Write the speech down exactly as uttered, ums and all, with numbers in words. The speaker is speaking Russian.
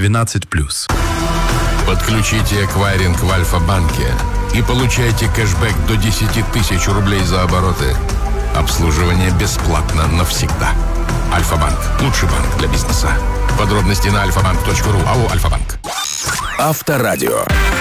двенадцать плюс. Подключите эквайринг в Альфа-банке и получайте кэшбэк до десять тысяч рублей за обороты. Обслуживание бесплатно навсегда. Альфа-банк. Лучший банк для бизнеса. Подробности на альфа банк точка ру. АО «Альфа-банк». Авторадио.